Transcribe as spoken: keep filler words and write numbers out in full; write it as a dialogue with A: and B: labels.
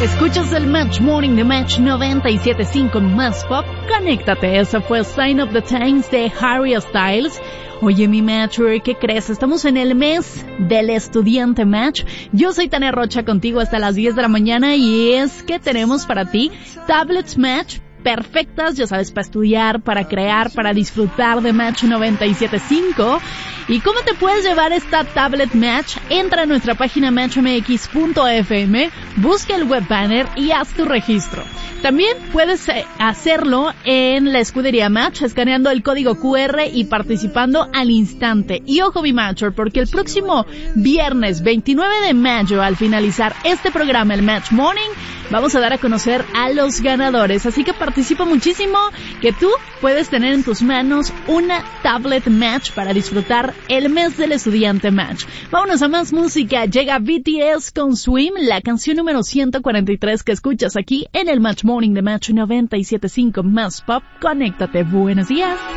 A: Escuchas el Match Morning de Match noventa y siete punto cinco Más Pop. Conéctate, ese fue Sign of the Times de Harry Styles. Oye, mi Matcher, ¿qué crees? Estamos en el mes del estudiante Match. Yo soy Tania Rocha, contigo hasta las diez de la mañana, y es que tenemos para ti Tablets Match perfectas, ya sabes, para estudiar, para crear, para disfrutar de Match noventa y siete punto cinco. ¿Y cómo te puedes llevar esta Tablet Match? Entra a nuestra página match m x punto f m, busca el web banner y haz tu registro. También puedes hacerlo en la escudería Match, escaneando el código Q R y participando al instante. Y ojo, mi Matcher, porque el próximo viernes veintinueve de mayo, al finalizar este programa, el Match Morning, vamos a dar a conocer a los ganadores. Así que participa muchísimo, que tú puedes tener en tus manos una Tablet Match para disfrutar el mes del estudiante Match. Vámonos a más música. Llega B T S con Swim, la canción número ciento cuarenta y tres que escuchas aquí en el Match Morning de Match noventa y siete punto cinco Más Pop. Conéctate. Buenos días.